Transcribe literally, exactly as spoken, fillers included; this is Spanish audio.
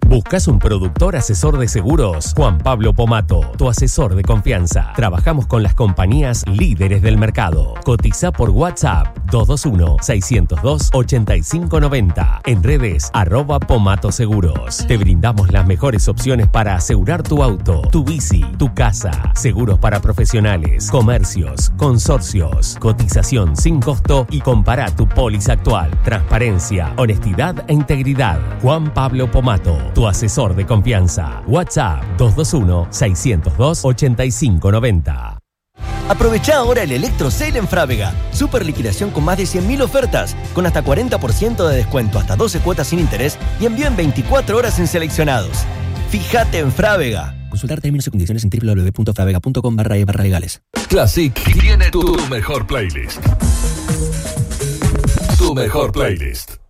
¿Buscas un productor asesor de seguros? Juan Pablo Pomato, tu asesor de confianza. Trabajamos con las compañías líderes del mercado. Cotiza por WhatsApp dos dos uno, seis cero dos, ocho cinco nueve cero. En redes arroba Pomato Seguros. Te brindamos las mejores opciones para asegurar tu auto, tu bici, tu casa. Seguros para profesionales, comercios, consorcios. Cotización sin costo y compara tu póliza actual. Transparencia, honestidad e integridad. Juan Pablo Pomato, tu asesor de confianza. WhatsApp dos dos uno, seis cero dos, ocho cinco nueve cero. Aprovechá ahora el Electro Sale en Frávega. Super liquidación con más de cien mil ofertas, con hasta cuarenta por ciento de descuento, hasta doce cuotas sin interés y envío en veinticuatro horas en seleccionados. Fíjate en Frávega. Consultar términos y condiciones en doble u doble u doble u punto fravega punto com barra e barra legales. Classic tiene tu mejor playlist. Tu mejor playlist.